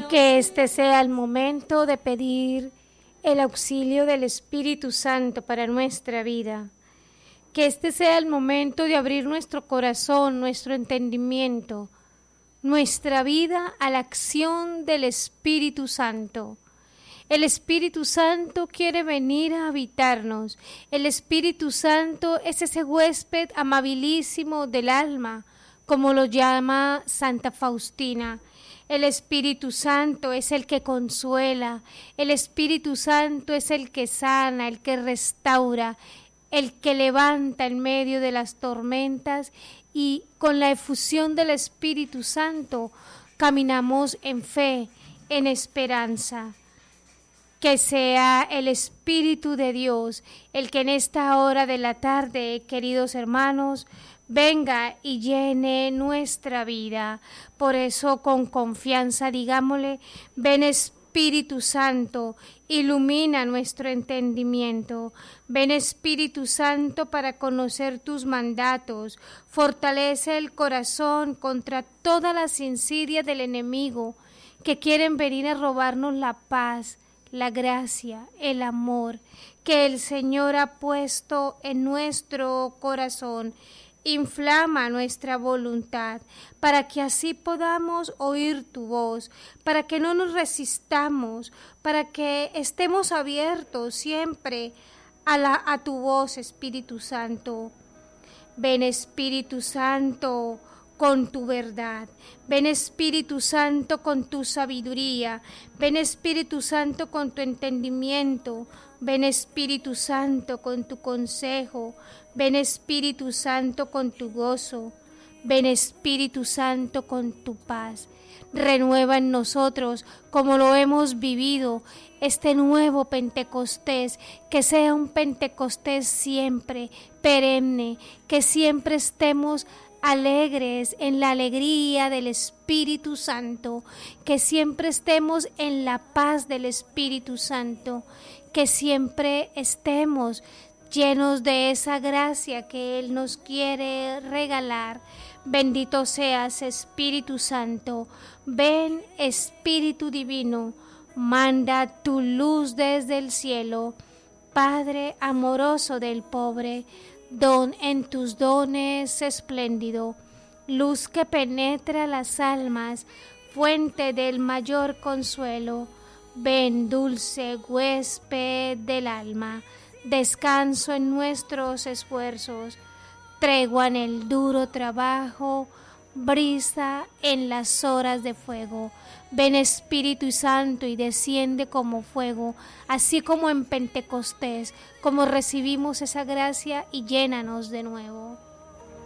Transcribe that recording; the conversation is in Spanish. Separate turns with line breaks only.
Que este sea el momento de pedir el auxilio del Espíritu Santo para nuestra vida. Que este sea el momento de abrir nuestro corazón, nuestro entendimiento, nuestra vida a la acción del Espíritu Santo. El Espíritu Santo quiere venir a habitarnos. El Espíritu Santo es ese huésped amabilísimo del alma, como lo llama Santa Faustina. El Espíritu Santo es el que consuela, el Espíritu Santo es el que sana, el que restaura, el que levanta en medio de las tormentas, y con la efusión del Espíritu Santo caminamos en fe, en esperanza. Que sea el Espíritu de Dios el que en esta hora de la tarde, queridos hermanos, venga y llene nuestra vida. Por eso, con confianza, digámosle: ven Espíritu Santo, ilumina nuestro entendimiento. Ven Espíritu Santo para conocer tus mandatos. Fortalece el corazón contra todas las insidias del enemigo que quieren venir a robarnos la paz, la gracia, el amor que el Señor ha puesto en nuestro corazón. Inflama nuestra voluntad para que así podamos oír tu voz, para que no nos resistamos, para que estemos abiertos siempre a tu voz, Espíritu Santo. Ven Espíritu Santo con tu verdad, ven Espíritu Santo con tu sabiduría, ven Espíritu Santo con tu entendimiento, ven Espíritu Santo con tu consejo, ven Espíritu Santo con tu gozo, ven Espíritu Santo con tu paz. Renueva en nosotros, como lo hemos vivido, este nuevo Pentecostés, que sea un Pentecostés siempre, perenne, que siempre estemos alegres en la alegría del Espíritu Santo, que siempre estemos en la paz del Espíritu Santo, que siempre estemos llenos de esa gracia que Él nos quiere regalar. Bendito seas, Espíritu Santo. Ven, Espíritu Divino, manda tu luz desde el cielo. Padre amoroso del pobre, don en tus dones espléndido, luz que penetra las almas, fuente del mayor consuelo. Ven, dulce huésped del alma, descanso en nuestros esfuerzos, tregua en el duro trabajo, brisa en las horas de fuego. Ven Espíritu Santo y desciende como fuego, así como en Pentecostés, como recibimos esa gracia, y llénanos de nuevo.